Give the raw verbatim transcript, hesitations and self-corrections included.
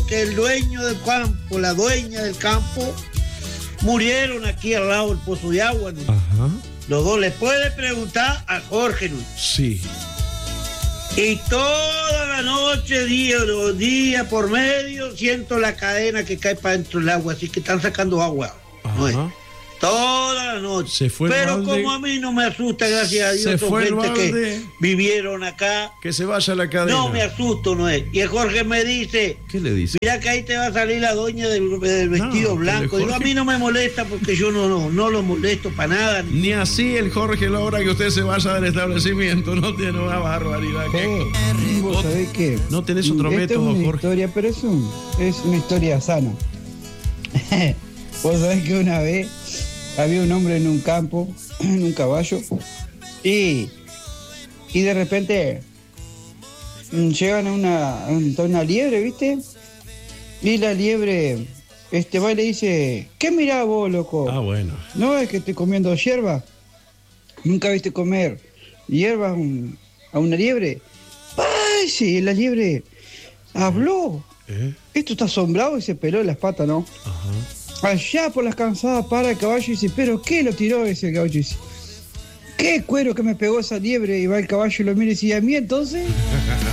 que el dueño del campo, la dueña del campo, murieron aquí al lado del pozo de agua, ¿no? Ajá. Los dos le puede preguntar a Jorge, ¿no? Sí. Y toda la noche, día, día por medio, siento la cadena que cae para dentro del agua, así que están sacando agua. ¿No? Toda la noche. Se fue el Pero balde. como a mí no me asusta, gracias a Dios, Se son fue el gente que balde. vivieron acá. Que se vaya la cadena. No me asusto, no es. Y el Jorge me dice, ¿qué le dice? mira que ahí te va a salir la doña del, del vestido No, blanco. Jorge... Digo, a mí no me molesta porque yo no, no, no lo molesto para nada. Ni así el Jorge logra que usted se vaya del establecimiento. No tiene una barbaridad. Eh, vos sabés que no tenés otro esta método, es una Jorge. historia, pero es, un, es una historia sana. Vos sabés que una vez había un hombre en un campo, en un caballo, y, y de repente mm, llegan a una, a una liebre, ¿viste? Y la liebre este, va y le dice, ¿qué mirá vos, loco? Ah, bueno. ¿No es que estoy comiendo hierba? ¿Nunca viste comer hierba a, un, a una liebre? ¡Ay, sí! La liebre habló. ¿Eh? Esto está asombrado y se peló las patas, ¿no? Ajá. Allá por las cansadas para el caballo y dice, ¿pero qué lo tiró ese caballo? Y dice, ¿qué cuero que me pegó esa liebre? Y va el caballo y lo mira y dice, ¿y a mí entonces?